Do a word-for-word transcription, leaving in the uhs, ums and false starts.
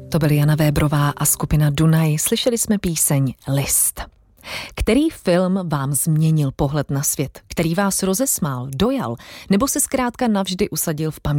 To byl Jana Vébrová a skupina Dunaj. Slyšeli jsme píseň List. Který film vám změnil pohled na svět? Který vás rozesmál, dojal, nebo se zkrátka navždy usadil v paměti?